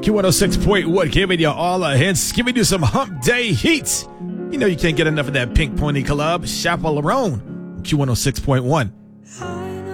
Q106.1 giving you all the hits, giving you some hump day heat. You know you can't get enough of that Pink Pony Club, Chaperone, Q106.1.